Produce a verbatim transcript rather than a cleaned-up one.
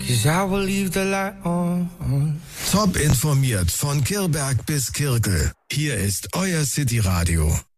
'cause I will leave the light on. Top informiert von Kirberg bis Kirkel. Hier ist euer City Radio.